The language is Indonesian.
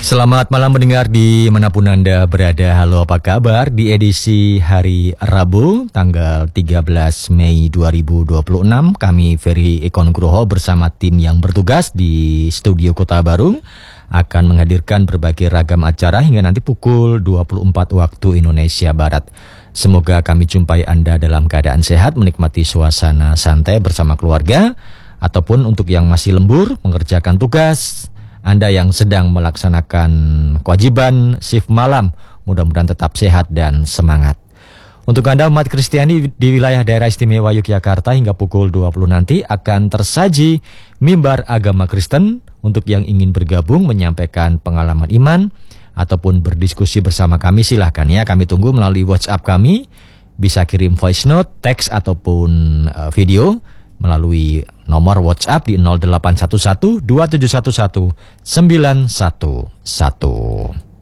Selamat malam pendengar dimanapun Anda berada. Halo, apa kabar? Di edisi hari Rabu tanggal 13 Mei 2026 kami Ferry Eko Nugroho bersama tim yang bertugas di studio Kota Baru akan menghadirkan berbagai ragam acara hingga nanti pukul 24 waktu Indonesia Barat. Semoga kami jumpai Anda dalam keadaan sehat, menikmati suasana santai bersama keluarga, ataupun untuk yang masih lembur mengerjakan tugas, Anda yang sedang melaksanakan kewajiban shift malam, mudah-mudahan tetap sehat dan semangat. Untuk Anda umat Kristiani di wilayah daerah istimewa Yogyakarta hingga pukul 20 nanti akan tersaji mimbar agama Kristen untuk yang ingin bergabung menyampaikan pengalaman iman ataupun berdiskusi bersama kami, silahkan ya. Kami tunggu melalui WhatsApp kami, bisa kirim voice note, teks ataupun video melalui nomor WhatsApp di 0811 2711 911.